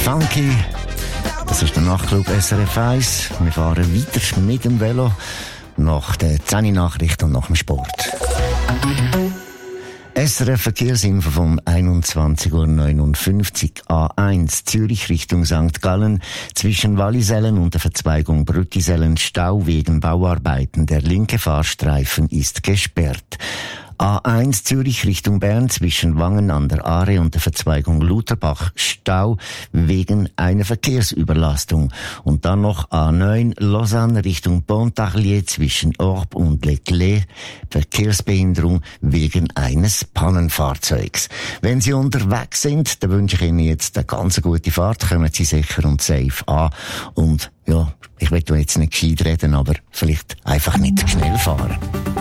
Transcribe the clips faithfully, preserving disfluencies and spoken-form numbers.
Funky. Das ist der Nachtclub S R F eins. Wir fahren weiter mit dem Velo nach der zehn Nachricht und nach dem Sport. S R F Verkehrsinfo vom einundzwanzig Uhr neunundfünfzig. A eins Zürich Richtung Sankt Gallen zwischen Wallisellen und der Verzweigung Brüttisellen Stau wegen Bauarbeiten. Der linke Fahrstreifen ist gesperrt. A eins Zürich Richtung Bern zwischen Wangen an der Aare und der Verzweigung Lutherbach Stau wegen einer Verkehrsüberlastung. Und dann noch A neun Lausanne Richtung Pontarlier zwischen Orb und Leclerc Verkehrsbehinderung wegen eines Pannenfahrzeugs. Wenn Sie unterwegs sind, dann wünsche ich Ihnen jetzt eine ganz gute Fahrt. Kommen Sie sicher und safe an. Und ja, ich will jetzt nicht gescheit reden, aber vielleicht einfach nicht schnell fahren.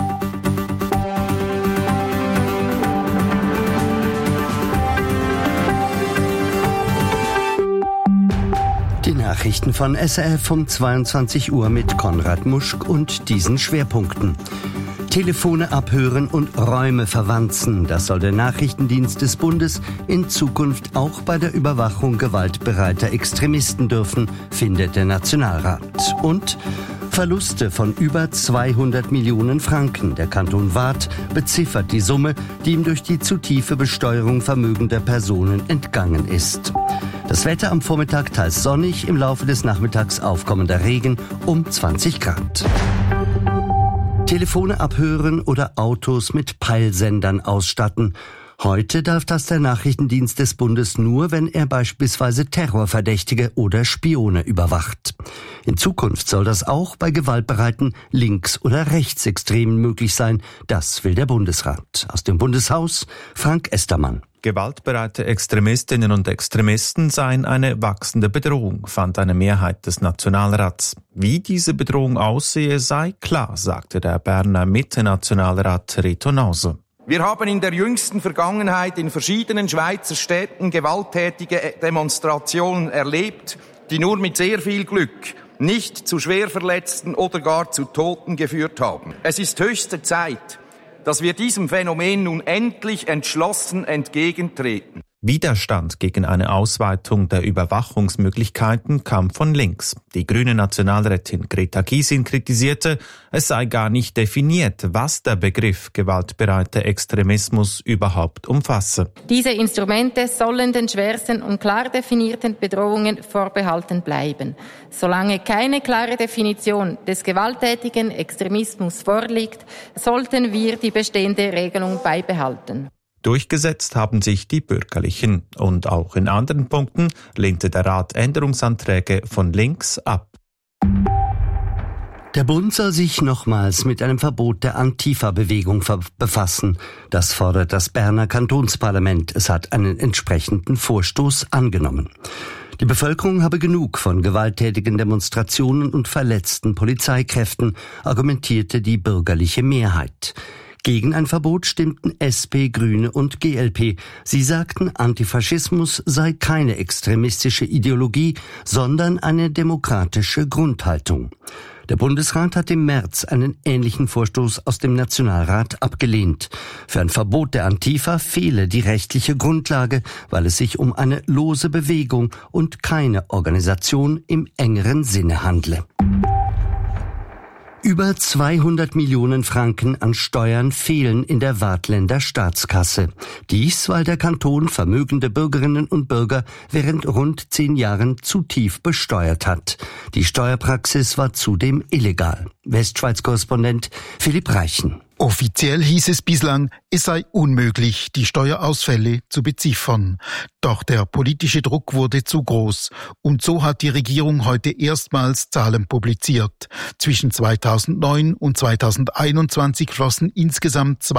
Die Nachrichten von S R F um zweiundzwanzig Uhr mit Konrad Muschk und diesen Schwerpunkten. Telefone abhören und Räume verwanzen. Das soll der Nachrichtendienst des Bundes in Zukunft auch bei der Überwachung gewaltbereiter Extremisten dürfen, findet der Nationalrat. Und Verluste von über zweihundert Millionen Franken. Der Kanton Waadt beziffert die Summe, die ihm durch die zu tiefe Besteuerung vermögender Personen entgangen ist. Das Wetter am Vormittag teils sonnig, im Laufe des Nachmittags aufkommender Regen um zwanzig Grad. Telefone abhören oder Autos mit Peilsendern ausstatten. Heute darf das der Nachrichtendienst des Bundes nur, wenn er beispielsweise Terrorverdächtige oder Spione überwacht. In Zukunft soll das auch bei gewaltbereiten Links- oder Rechtsextremen möglich sein. Das will der Bundesrat. Aus dem Bundeshaus Frank Estermann. Gewaltbereite Extremistinnen und Extremisten seien eine wachsende Bedrohung, fand eine Mehrheit des Nationalrats. Wie diese Bedrohung aussehe, sei klar, sagte der Berner Mitte-Nationalrat Reto Nauser. Wir haben in der jüngsten Vergangenheit in verschiedenen Schweizer Städten gewalttätige Demonstrationen erlebt, die nur mit sehr viel Glück nicht zu Schwerverletzten oder gar zu Toten geführt haben. Es ist höchste Zeit, dass wir diesem Phänomen nun endlich entschlossen entgegentreten. Widerstand gegen eine Ausweitung der Überwachungsmöglichkeiten kam von links. Die grüne Nationalrätin Greta Gysin kritisierte, es sei gar nicht definiert, was der Begriff gewaltbereiter Extremismus überhaupt umfasse. Diese Instrumente sollen den schwersten und klar definierten Bedrohungen vorbehalten bleiben. Solange keine klare Definition des gewalttätigen Extremismus vorliegt, sollten wir die bestehende Regelung beibehalten. Durchgesetzt haben sich die Bürgerlichen. Und auch in anderen Punkten lehnte der Rat Änderungsanträge von links ab. Der Bund soll sich nochmals mit einem Verbot der Antifa-Bewegung befassen. Das fordert das Berner Kantonsparlament. Es hat einen entsprechenden Vorstoß angenommen. Die Bevölkerung habe genug von gewalttätigen Demonstrationen und verletzten Polizeikräften, argumentierte die bürgerliche Mehrheit. Gegen ein Verbot stimmten S P, Grüne und G L P. Sie sagten, Antifaschismus sei keine extremistische Ideologie, sondern eine demokratische Grundhaltung. Der Bundesrat hat im März einen ähnlichen Vorstoß aus dem Nationalrat abgelehnt. Für ein Verbot der Antifa fehle die rechtliche Grundlage, weil es sich um eine lose Bewegung und keine Organisation im engeren Sinne handle. Über zweihundert Millionen Franken an Steuern fehlen in der Waadtländer Staatskasse. Dies, weil der Kanton vermögende Bürgerinnen und Bürger während rund zehn Jahren zu tief besteuert hat. Die Steuerpraxis war zudem illegal. Westschweiz-Korrespondent Philipp Reichen. Offiziell hieß es bislang, es sei unmöglich, die Steuerausfälle zu beziffern. Doch der politische Druck wurde zu groß. Und so hat die Regierung heute erstmals Zahlen publiziert. Zwischen zweitausendneun und zweitausendeinundzwanzig flossen insgesamt